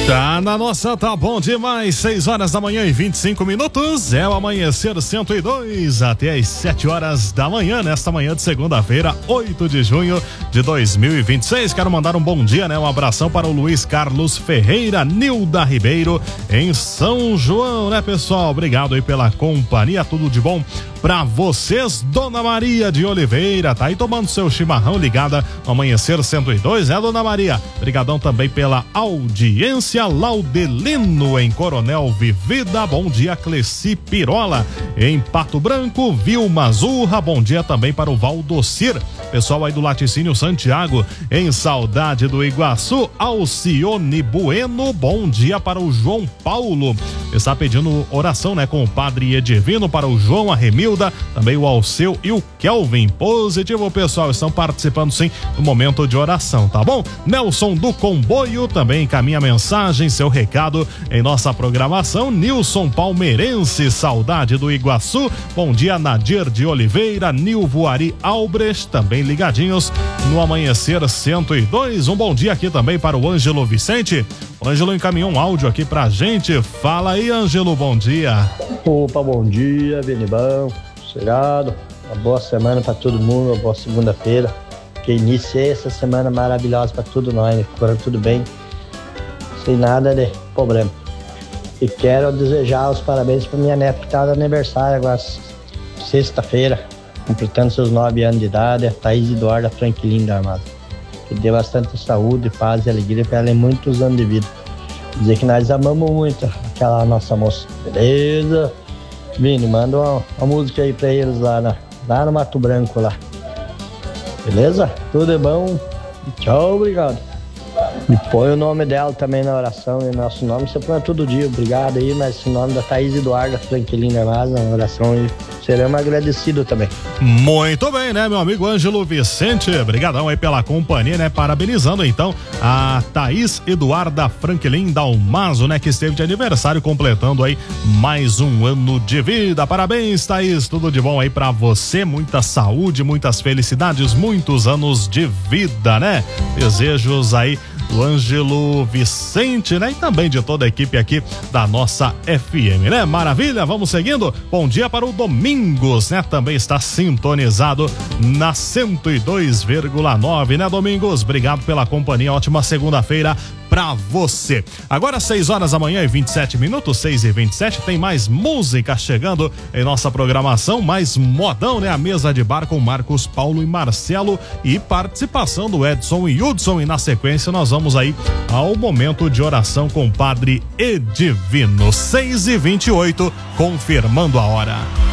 Tá na nossa, tá bom demais, 6 horas da manhã e 25 minutos, é o Amanhecer 102, até às 7 horas da manhã, nesta manhã de segunda-feira, 8 de junho de 2026, quero mandar um bom dia, né, um abração para o Luiz Carlos Ferreira, Nilda Ribeiro, em São João, né, pessoal, obrigado aí pela companhia, tudo de bom pra vocês. Dona Maria de Oliveira, tá aí tomando seu chimarrão, ligada no Amanhecer 102, né, Dona Maria? Obrigadão também pela audiência. Laudelino em Coronel Vivida, bom dia. Cleci Pirola em Pato Branco, Vilma Zurra, bom dia também para o Valdocir, pessoal aí do Laticínio Santiago em Saudade do Iguaçu. Alcione Bueno, bom dia para o João Paulo, está pedindo oração, né, com o Padre Edivino, para o João, a Remilda, também o Alceu e o Kelvin. Positivo, pessoal, estão participando sim do momento de oração, tá bom? Nelson do Comboio também encaminha mensagem, seu recado em nossa programação. Nilson Palmeirense, Saudade do Iguaçu, bom dia. Nadir de Oliveira, Nilvo Ari Albrecht, também ligadinhos no Amanhecer 102. Um bom dia aqui também para o Ângelo Vicente. O Ângelo encaminhou um áudio aqui pra gente. Fala aí, Ângelo, bom dia. Opa, bom dia, Benibão, sossegado, uma boa semana pra todo mundo, uma boa segunda-feira, que iniciei essa semana maravilhosa pra todos nós, né? Correndo tudo bem, sem nada de problema. E quero desejar os parabéns pra minha neta que tá de aniversário agora, sexta-feira, completando seus 9 anos de idade, a Thaís Eduarda Franklin da Armada. Que dê bastante saúde, paz e alegria pra ela em muitos anos de vida. Dizer que nós amamos muito aquela nossa moça, beleza? Vini, manda uma música aí pra eles lá no Mato Branco lá. Beleza? Tudo é bom? Tchau, obrigado. E põe o nome dela também na oração, e nosso nome você põe todo dia, obrigado aí, mas o nome da Thaís Eduarda Franklin Armada na oração, e seremos agradecidos também. Muito bem, né, meu amigo Ângelo Vicente, brigadão aí pela companhia, né, parabenizando então a Thaís Eduarda Franklin Dalmaso, né, que esteve de aniversário, completando aí mais um ano de vida. Parabéns, Thaís, tudo de bom aí pra você, muita saúde, muitas felicidades, muitos anos de vida, né, desejos aí do Ângelo Vicente, né? E também de toda a equipe aqui da nossa FM, né? Maravilha, vamos seguindo. Bom dia para o Domingos, né? Também está sintonizado na 102,9, né, Domingos? Obrigado pela companhia, ótima segunda-feira pra você. Agora 6 horas da manhã e 27 minutos, 6h27, tem mais música chegando em nossa programação, mais modão, né? A mesa de bar com Marcos, Paulo e Marcelo e participação do Edson e Hudson, e na sequência nós vamos aí ao momento de oração com o Padre Edivino. 6h28, confirmando a hora.